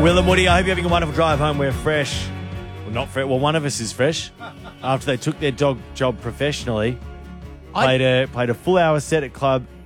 Will and Woody, I hope you're having a wonderful drive home. We're fresh. Well, not fresh. Well, one of us is fresh. After they took their dog job professionally, played a full hour set at club